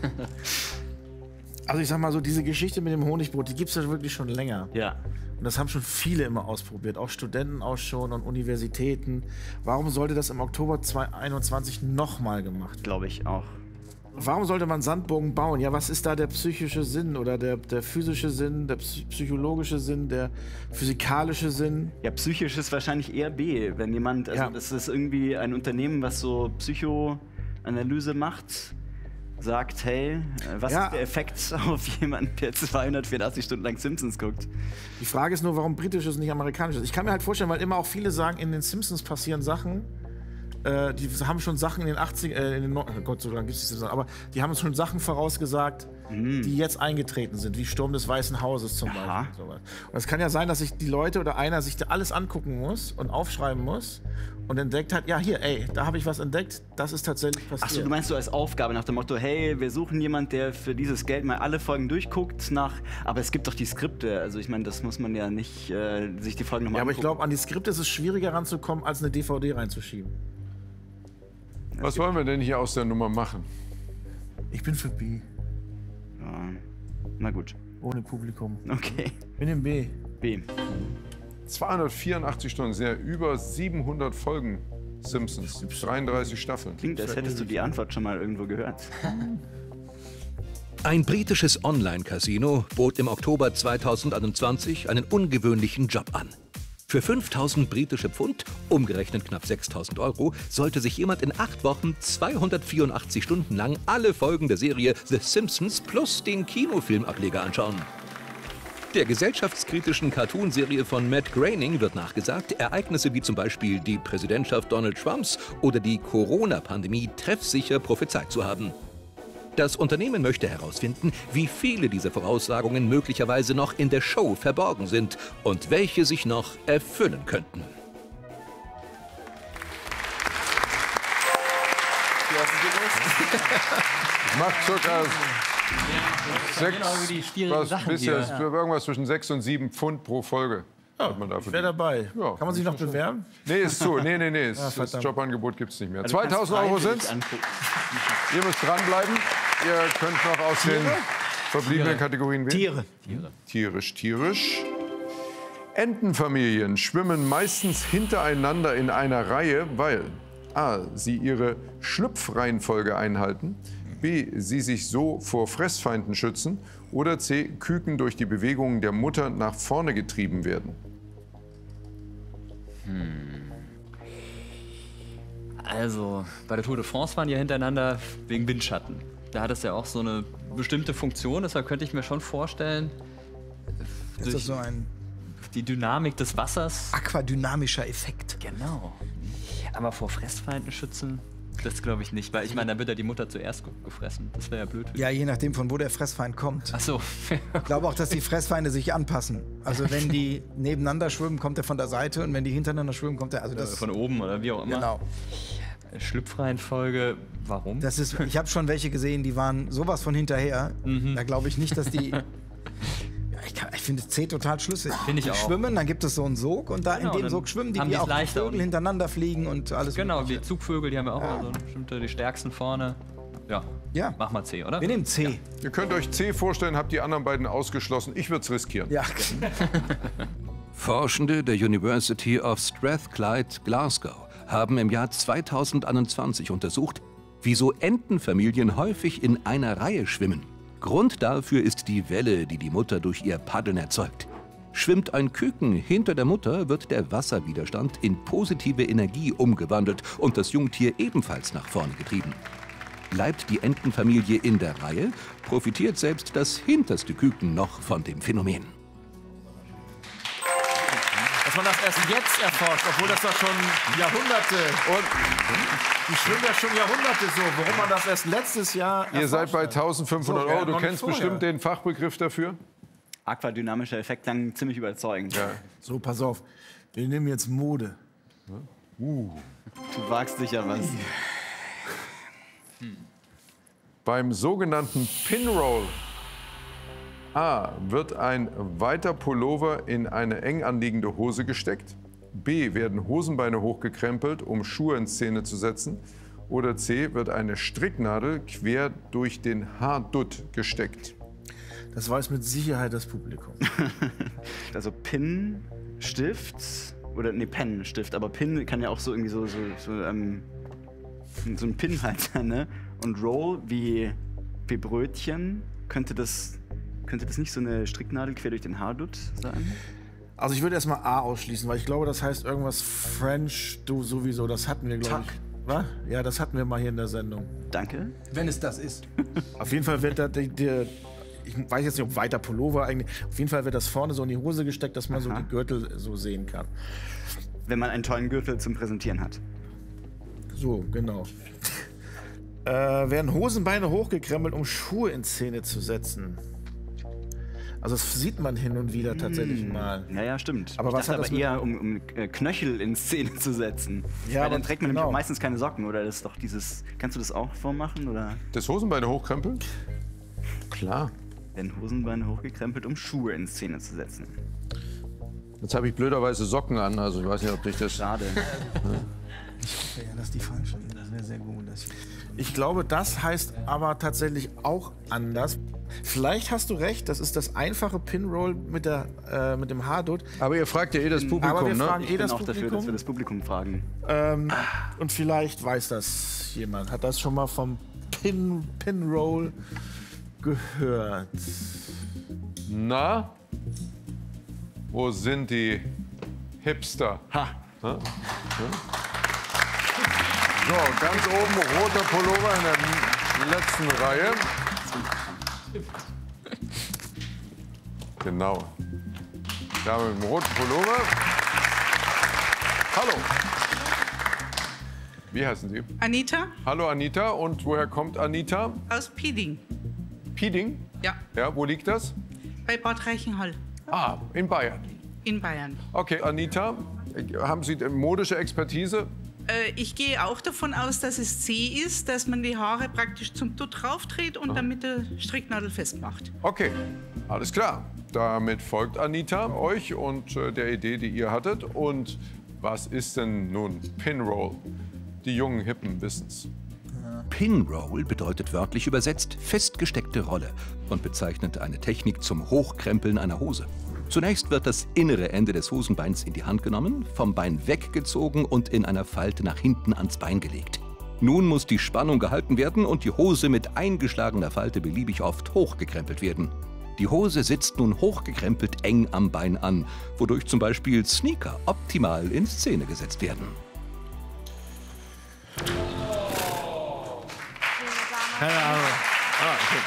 Also ich sag mal so, diese Geschichte mit dem Honigbrot, die gibt es ja wirklich schon länger. Ja. Und das haben schon viele immer ausprobiert, auch Studenten auch schon und Universitäten. Warum sollte das im Oktober zweitausendeinundzwanzig nochmal gemacht? Glaube ich auch. Warum sollte man Sandburgen bauen? Ja, was ist da der psychische Sinn oder der, der physische Sinn, der psychologische Sinn, der physikalische Sinn? Ja, psychisch ist wahrscheinlich eher B. Wenn jemand, also Ja. das ist irgendwie ein Unternehmen, was so Psychoanalyse macht, sagt, hey, äh, was Ja. ist der Effekt auf jemanden, der zweihundertvierundachtzig Stunden lang Simpsons guckt? Die Frage ist nur, warum britisches und nicht amerikanisches? Ich kann mir halt vorstellen, weil immer auch viele sagen, in den Simpsons passieren Sachen, äh, die haben schon Sachen in den achtzigern, äh, in den no Gott sei Dank gibt es das, aber die haben schon Sachen vorausgesagt, mm. die jetzt eingetreten sind, wie Sturm des Weißen Hauses zum Aha. Beispiel. Und es kann ja sein, dass sich die Leute oder einer sich da alles angucken muss und aufschreiben muss und entdeckt hat, ja hier, ey, da habe ich was entdeckt, das ist tatsächlich passiert. Achso, du meinst so als Aufgabe nach dem Motto, hey, wir suchen jemanden, der für dieses Geld mal alle Folgen durchguckt nach, aber es gibt doch die Skripte, also ich meine, das muss man ja nicht äh, sich die Folgen nochmal Ja, aber angucken. ich glaube, an die Skripte ist es schwieriger ranzukommen, als eine D V D reinzuschieben. Was wollen wir denn hier aus der Nummer machen? Ich bin für B. Ja, na gut. Ohne Publikum. Okay. Bin im B. B. zweihundertvierundachtzig Stunden, sehr über siebenhundert Folgen Simpsons, dreiunddreißig Staffeln. Klingt, als hättest du die Antwort schon mal irgendwo gehört. Ein britisches Online-Casino bot im Oktober zweitausendeinundzwanzig einen ungewöhnlichen Job an. Für fünftausend britische Pfund, umgerechnet knapp sechstausend Euro, sollte sich jemand in acht Wochen zweihundertvierundachtzig Stunden lang alle Folgen der Serie The Simpsons plus den Kinofilmableger anschauen. Der gesellschaftskritischen Cartoonserie von Matt Groening wird nachgesagt, Ereignisse wie zum Beispiel die Präsidentschaft Donald Trumps oder die Corona-Pandemie treffsicher prophezeit zu haben. Das Unternehmen möchte herausfinden, wie viele dieser Voraussagungen möglicherweise noch in der Show verborgen sind und welche sich noch erfüllen könnten. Ich mach circa sechs, genau wie die schwierigen was, Sachen bisschen, hier. irgendwas zwischen sechs und sieben Pfund pro Folge. Ja, ich wäre dabei. Ja. Kann man sich noch bewerben? Nee, ist zu. Nee, nee, nee. Ah, das Jobangebot gibt es nicht mehr. Also zweitausend Euro sind Ihr müsst dranbleiben. Ihr könnt noch aus den verbliebenen Kategorien wählen. Tiere. Tiere. Tierisch, tierisch. Entenfamilien schwimmen meistens hintereinander in einer Reihe, weil a. sie ihre Schlüpfreihenfolge einhalten, b. sie sich so vor Fressfeinden schützen oder c. Küken durch die Bewegungen der Mutter nach vorne getrieben werden. Hm. Also, bei der Tour de France waren die ja hintereinander wegen Windschatten. Da hat es ja auch so eine bestimmte Funktion, deshalb könnte ich mir schon vorstellen, Ist das so ein die Dynamik des Wassers. aquadynamischer Effekt? Genau. Aber vor Fressfeinden schützen, das glaube ich nicht, weil ich meine, dann wird ja die Mutter zuerst gefressen. Das wäre ja blöd. Ja, je nachdem, von wo der Fressfeind kommt. Ach so. Ich glaube auch, dass die Fressfeinde sich anpassen. Also wenn die nebeneinander schwimmen, kommt er von der Seite und wenn die hintereinander schwimmen, kommt er also das von oben oder wie auch immer. Genau. Schlüpfreihenfolge, warum? Das ist, ich habe schon welche gesehen, die waren sowas von hinterher. Mhm. Da glaube ich nicht, dass die. Ja, ich kann- ich finde C total schlüssig. Finde ich die auch. schwimmen, dann gibt es so einen Sog und da Genau, in dem dann Sog schwimmen die, haben wie die es auch die leichter Vögel und- hintereinander fliegen und alles. Genau, Mögliche. die Zugvögel, die haben ja auch immer so eine bestimmte, die stärksten vorne. Ja. Ja. Mach mal C, oder? Wir nehmen C. Ihr könnt euch C vorstellen, habt die anderen beiden ausgeschlossen. Ich würde es riskieren. Ja. Forschende der University of Strathclyde, Glasgow, haben im Jahr zweitausendeinundzwanzig untersucht, wieso Entenfamilien häufig in einer Reihe schwimmen. Grund dafür ist die Welle, die die Mutter durch ihr Paddeln erzeugt. Schwimmt ein Küken hinter der Mutter, wird der Wasserwiderstand in positive Energie umgewandelt und das Jungtier ebenfalls nach vorne getrieben. Bleibt die Entenfamilie in der Reihe, profitiert selbst das hinterste Küken noch von dem Phänomen. Dass man das erst jetzt erforscht, obwohl das doch schon Jahrhunderte und die schwimmen ja schon Jahrhunderte so. Warum man das erst letztes Jahr Ihr seid erforscht bei hat. eintausendfünfhundert So, Euro. ja, Du noch nicht kennst vorher. bestimmt den Fachbegriff dafür. Aquadynamischer Effekt klang ziemlich überzeugend. Ja. So, pass auf. Wir nehmen jetzt Mode. Uh. Du wagst sicher was. Beim sogenannten Pinroll A. wird ein weiter Pullover in eine eng anliegende Hose gesteckt. B. werden Hosenbeine hochgekrempelt, um Schuhe in Szene zu setzen. Oder C. wird eine Stricknadel quer durch den Haardutt gesteckt. Das weiß mit Sicherheit das Publikum. Also Pin, Stift oder nee, Pen, Stift, aber Pin kann ja auch so irgendwie so, so, so, ähm, so ein Pin halt sein, ne? Und Roll wie, wie Brötchen, könnte das, könnte das nicht so eine Stricknadel quer durch den Haardutt sein? Also ich würde erstmal A ausschließen, weil ich glaube, das heißt irgendwas French, du sowieso, das hatten wir, glaube ich. Was? Ja, das hatten wir mal hier in der Sendung. Danke. Wenn es das ist. Auf jeden Fall wird da die, die, ich weiß jetzt nicht, ob weiter Pullover eigentlich, auf jeden Fall wird das vorne so in die Hose gesteckt, dass man Aha. so die Gürtel so sehen kann. Wenn man einen tollen Gürtel zum Präsentieren hat. So, genau. Äh, werden Hosenbeine hochgekrempelt, um Schuhe in Szene zu setzen. Also das sieht man hin und wieder tatsächlich Hm. mal. Ja, ja, stimmt. Aber ich was dachte hat das aber mit- eher, um, um äh, Knöchel in Szene zu setzen. Ja, Weil dann aber trägt man genau. nämlich auch meistens keine Socken, oder? Das ist doch dieses... Kannst du das auch vormachen, oder? Das Hosenbeine hochkrempeln? Klar. Werden Hosenbeine hochgekrempelt, um Schuhe in Szene zu setzen. Jetzt habe ich blöderweise Socken an, also ich weiß nicht, ob dich das... Schade. Ich hoffe ja, dass die falsche. Das wäre sehr gut. Dass Ich glaube, das heißt aber tatsächlich auch anders. Vielleicht hast du recht, das ist das einfache Pinroll mit, der, äh, mit dem Haardutt. Aber ihr fragt ja eh das Publikum, Aber wir ne? fragen Ich eh bin das auch dafür, Publikum. dass wir das Publikum fragen. Ähm, und vielleicht weiß das jemand. Hat das schon mal vom Pin, Pinroll gehört? Na? Wo sind die Hipster? Ha! Ha? So, ganz oben roter Pullover in der letzten Reihe. Genau. Da mit dem roten Pullover. Hallo. Wie heißen Sie? Anita Hallo Anita. Und woher kommt Anita? aus Pieding. Pieding? Ja, Ja, wo liegt das? bei Bad Reichenhall Ah, in Bayern. in Bayern. Okay, Anita, haben Sie modische Expertise? Äh, ich gehe auch davon aus, dass es C ist, dass man die Haare praktisch zum Dutt raufdreht und dann mit der Stricknadel festmacht. Okay, alles klar. Damit folgt Anita euch und äh, der Idee, die ihr hattet. Und was ist denn nun Pinroll? Die jungen Hippen wissen's. Pinroll bedeutet wörtlich übersetzt festgesteckte Rolle und bezeichnet eine Technik zum Hochkrempeln einer Hose. Zunächst wird das innere Ende des Hosenbeins in die Hand genommen, vom Bein weggezogen und in einer Falte nach hinten ans Bein gelegt. Nun muss die Spannung gehalten werden und die Hose mit eingeschlagener Falte beliebig oft hochgekrempelt werden. Die Hose sitzt nun hochgekrempelt eng am Bein an, wodurch zum Beispiel Sneaker optimal in Szene gesetzt werden. Keine Ahnung. Ah, okay.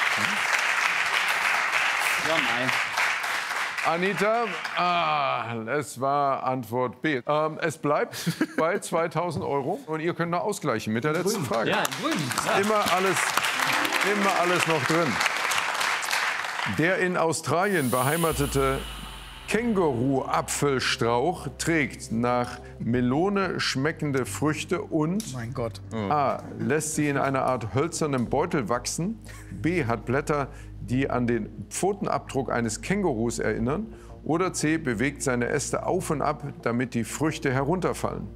Ja, nein. Anita, ah, es war Antwort B. Ähm, es bleibt bei zweitausend Euro und ihr könnt noch ausgleichen mit der letzten Frage. Ja, in grün. Ja. Immer alles, immer alles noch drin. Der in Australien beheimatete Känguru-Apfelstrauch trägt nach Melone schmeckende Früchte und Mein Gott. A. lässt sie in einer Art hölzernem Beutel wachsen. B. hat Blätter, die an den Pfotenabdruck eines Kängurus erinnern. Oder C. bewegt seine Äste auf und ab, damit die Früchte herunterfallen.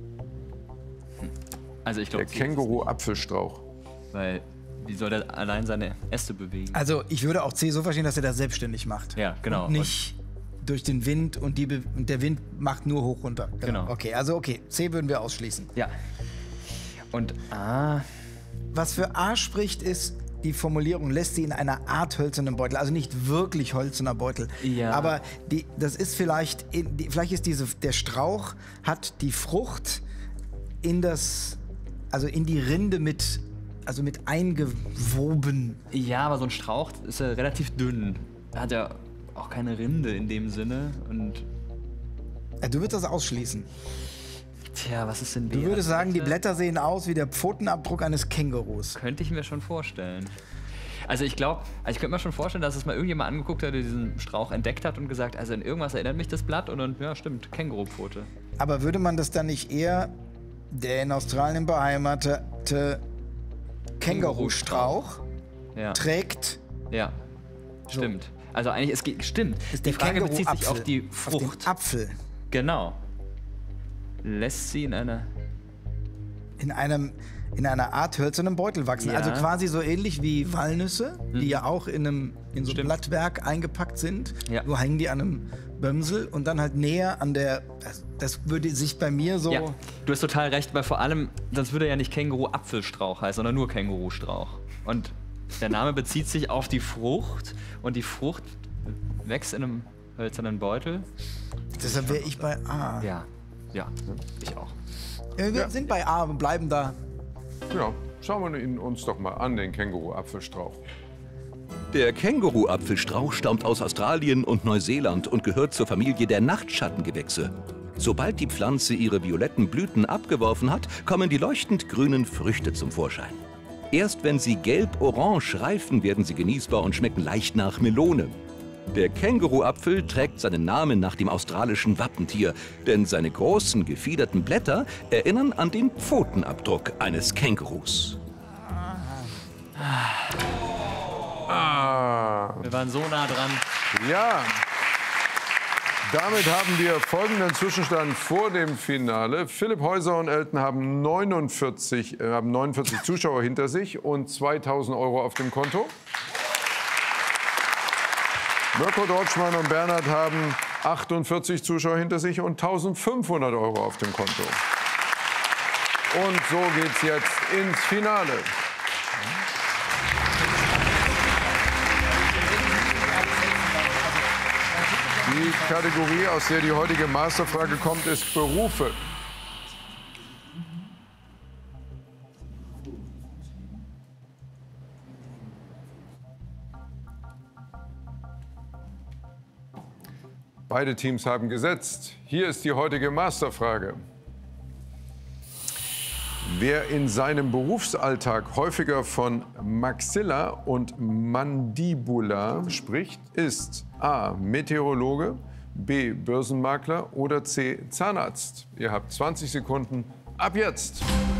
Also ich glaube, Der Känguru-Apfelstrauch. weil wie soll der allein seine Äste bewegen? Also ich würde auch C so verstehen, dass er das selbstständig macht. Ja, genau. Und nicht durch den Wind und, die Be und der Wind macht nur hoch runter. Genau. Okay, also okay, C würden wir ausschließen. Ja. Und A. Was für A spricht, ist die Formulierung, lässt sie in einer Art hölzernen Beutel. Also nicht wirklich hölzerner Beutel. Ja. Aber die, das ist vielleicht, in, die, vielleicht ist diese, der Strauch hat die Frucht in das, also in die Rinde mit, also mit eingewoben. Ja, aber so ein Strauch ist ja relativ dünn. Da hat ja auch keine Rinde in dem Sinne. Und Ja, du würdest das ausschließen. tja, was ist denn B? Du würdest sagen, die Blätter sehen aus wie der Pfotenabdruck eines Kängurus. Könnte ich mir schon vorstellen. Also ich glaube, also ich könnte mir schon vorstellen, dass es mal irgendjemand angeguckt hat, der diesen Strauch entdeckt hat und gesagt, also an irgendwas erinnert mich das Blatt und dann, ja stimmt, Kängurupfote. Aber würde man das dann nicht eher der in Australien beheimatete Kängurustrauch Ja. trägt? Ja, stimmt. Also eigentlich, es geht, stimmt. Ist Die der Frage bezieht sich auf Känguru-Apfel, die auf Frucht. den Apfel. Genau. Lässt sie in einer... In einem in einer Art hölzernen Beutel wachsen. Ja. Also quasi so ähnlich wie Walnüsse, Mhm. die ja auch in, einem, in so einem Stimmt. Blattwerk eingepackt sind. Ja. Nur hängen die an einem Bömsel und dann halt näher an der. Das, das würde sich bei mir so. Ja, du hast total recht, weil vor allem, das würde ja nicht Känguru-Apfelstrauch heißen, sondern nur Kängurustrauch. Und der Name bezieht sich auf die Frucht und die Frucht wächst in einem hölzernen Beutel. Deshalb wäre ich bei A. Ja, ja, ich auch. Ja, wir Ja. sind bei A und bleiben da. Ja, schauen wir ihn uns doch mal an, den Känguru-Apfelstrauch. Der Känguru-Apfelstrauch stammt aus Australien und Neuseeland und gehört zur Familie der Nachtschattengewächse. Sobald die Pflanze ihre violetten Blüten abgeworfen hat, kommen die leuchtend grünen Früchte zum Vorschein. Erst wenn sie gelb-orange reifen, werden sie genießbar und schmecken leicht nach Melone. Der Känguruapfel trägt seinen Namen nach dem australischen Wappentier, denn seine großen, gefiederten Blätter erinnern an den Pfotenabdruck eines Kängurus. Ah. Wir waren so nah dran. Ja. Damit haben wir folgenden Zwischenstand vor dem Finale. Philipp Häuser und Elton haben neunundvierzig, äh, haben neunundvierzig Zuschauer hinter sich und zweitausend Euro auf dem Konto. Mirko Deutschmann und Bernhard haben achtundvierzig Zuschauer hinter sich und eintausendfünfhundert Euro auf dem Konto. Und so geht's jetzt ins Finale. Die Kategorie, aus der die heutige Masterfrage kommt, ist Berufe. Beide Teams haben gesetzt. Hier ist die heutige Masterfrage. Wer in seinem Berufsalltag häufiger von Maxilla und Mandibula spricht, ist A. Meteorologe, B. Börsenmakler oder C. Zahnarzt. Ihr habt zwanzig Sekunden ab jetzt.